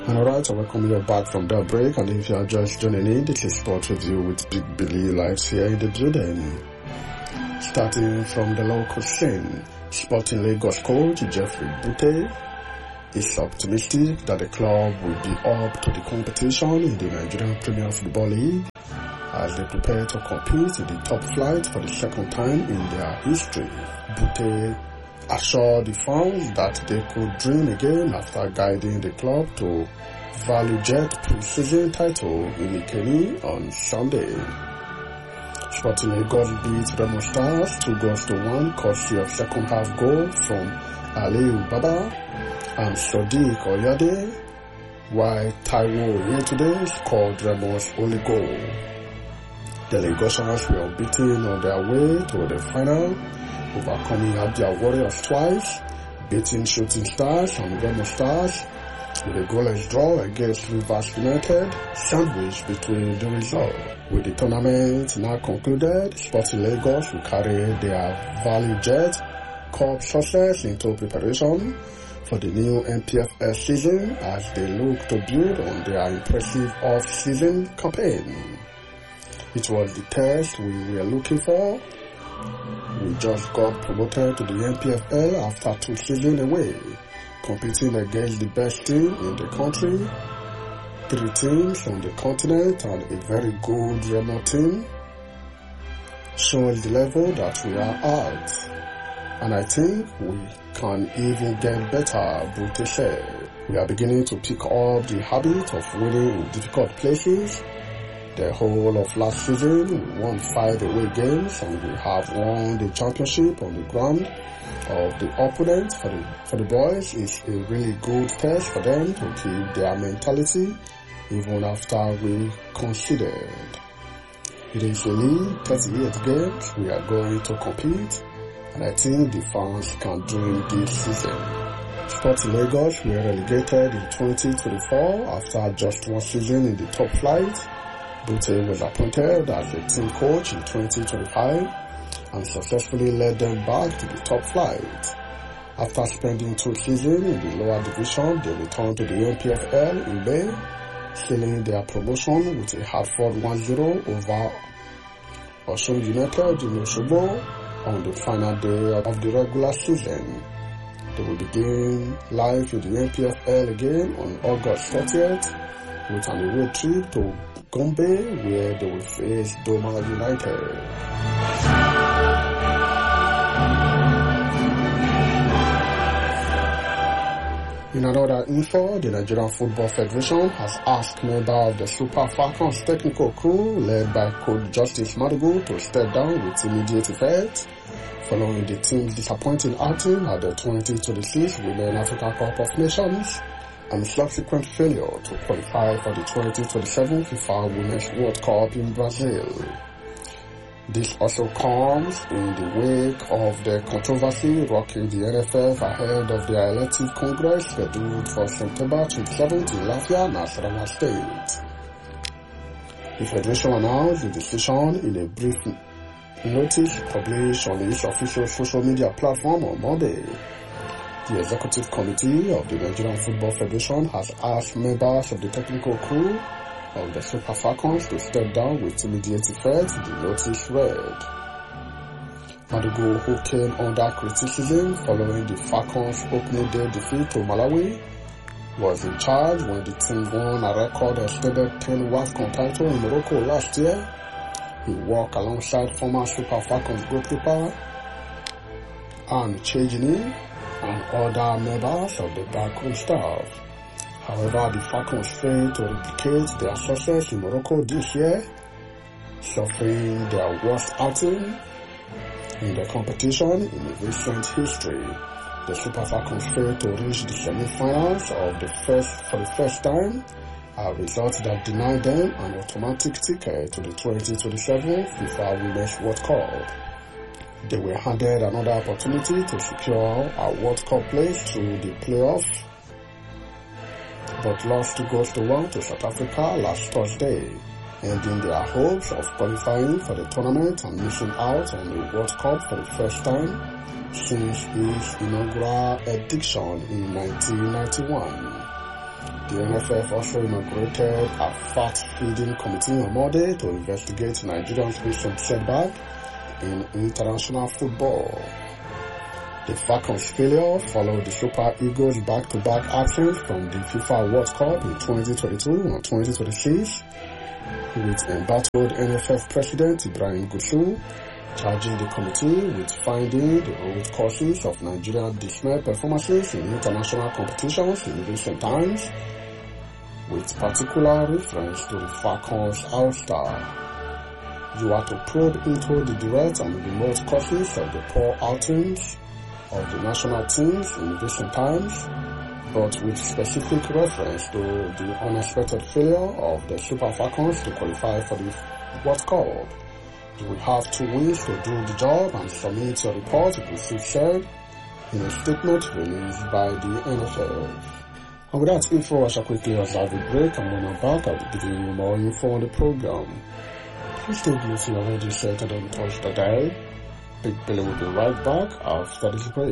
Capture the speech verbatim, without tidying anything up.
Alright, I welcome you back from that break, and if you are just joining in, this is Sport Review with Big Billy Lives here in the building. Starting from the local scene, Sporting Lagos coach Jeffrey Bute is optimistic that the club will be up to the competition in the Nigerian Premier Football League as they prepare to compete in the top flight for the second time in their history. Bute assured the fans that they could dream again after guiding the club to Value Jet pre-season title in Ikeni on Sunday. Sporting Lagos beat Remo Stars two goals to one, courtesy of second half goal from Aliu Baba and Sodiq Oyade, while Taiwo Yetunde scored Remo's only goal. The Lagosians were beaten on their way to the final, overcoming Abia Warriors twice, beating Shooting Stars and Remo Stars with a goalless draw against Rivers United, sandwiched between the result. With the tournament now concluded, Sporting Lagos will carry their Value Jet Cup success into preparation for the new N P F L season as they look to build on their impressive off-season campaign. It was the test we were looking for. We just got promoted to the N P F L after two seasons away, competing against the best team in the country, three teams on the continent and a very good Remo team. Shows the level that we are at. And I think we can even get better, Bute said. We are beginning to pick up the habit of winning in difficult places. The whole of last season, we won five away games and we have won the championship on the ground of the opponent. For the, for the boys, it's a really good test for them to keep their mentality even after we conceded. It is a league, thirty-eight games, we are going to compete, and I think the fans can dream this season. Sporting Lagos were relegated in twenty twenty-four after just one season in the top flight. Bute was appointed as the team coach in twenty twenty-five and successfully led them back to the top flight. After spending two seasons in the lower division, they returned to the N P F L in May, sealing their promotion with a Hartford one zero over Osun United in Osogbo on the final day of the regular season. They will begin live in the N P F L again on August thirtieth with an away trip to Gombe, where they will face Doma United. In another info, the Nigerian Football Federation has asked members of the Super Falcons technical crew, led by Coach Justice Madugu, to step down with immediate effect, following the team's disappointing outing at the twenty twenty-six Women Africa Cup of Nations and subsequent failure to qualify for the twenty twenty-seven FIFA Women's World Cup in Brazil. This also comes in the wake of the controversy rocking the N F F ahead of their elective congress scheduled for September twenty-seventh in Lafia, Nasarawa State. The Federation announced the decision in a brief notice published on its official social media platform on Monday. The Executive Committee of the Nigerian Football Federation has asked members of the technical crew of the Super Falcons to step down with immediate effect, the notice read. Madugu, who came under criticism following the Falcons' opening day defeat to Malawi, was in charge when the team won a record extended ten WAFCON title in Morocco last year. He worked alongside former Super Falcons goalkeeper Anne Chejini and other members of the backroom staff. However, the Falcons failed to replicate their success in Morocco this year, suffering their worst outing in the competition in recent history. The Super Falcons failed to reach the semi-finals of the first for the first time, a result that denied them an automatic ticket to the twenty twenty-seven FIFA Women's World Cup. They were handed another opportunity to secure a World Cup place through the playoffs, but lost two goals to one to South Africa last Thursday, ending their hopes of qualifying for the tournament and missing out on the World Cup for the first time since its inaugural edition in nineteen ninety-one. The N F F also inaugurated a fact-feeding committee on Monday to investigate Nigeria's recent setback in international football. The Falcons' failure followed the Super Eagles' back-to-back absence from the FIFA World Cup in twenty twenty-two and twenty twenty-six, with embattled N F F President Ibrahim Gusau charging the committee with finding the root causes of Nigeria's dismal performances in international competitions in recent times, with particular reference to the Falcons All-Star. You are to probe into the direct and remote causes of the poor outings of the national teams in recent times, but with specific reference to the unexpected failure of the Super Falcons to qualify for the World Cup. You will have two weeks to do the job and submit your report, Gusau said in a statement released by the N F F. And with that info, I shall quickly observe a break, and when I'm back, I'll be giving you more info on the program. Please stay glued to your radio set and don't touch the dial. Big Billy will be right back after this break.